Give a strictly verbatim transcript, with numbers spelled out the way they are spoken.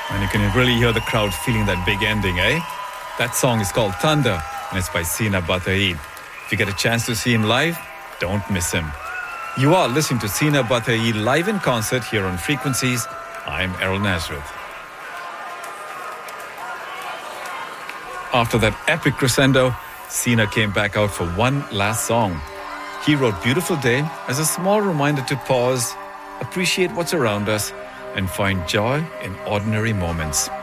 And you can really hear the crowd feeling that big ending, eh? That song is called Thunder, and it's by Sina Bataib. If you get a chance to see him live, don't miss him. You are listening to Sina Bataib live in concert here on Frequencies. I'm Errol Nazareth. After that epic crescendo, Sina came back out for one last song. He wrote Beautiful Day as a small reminder to pause, appreciate what's around us, and find joy in ordinary moments.